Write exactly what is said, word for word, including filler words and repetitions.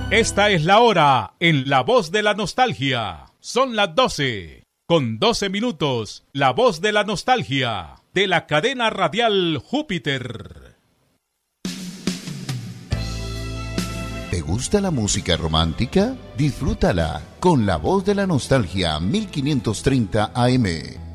Esta es la hora en La Voz de la Nostalgia. Son las doce, con doce minutos. La Voz de la Nostalgia, de la cadena radial Júpiter. ¿Te gusta la música romántica? Disfrútala con La Voz de la Nostalgia mil quinientos treinta A M.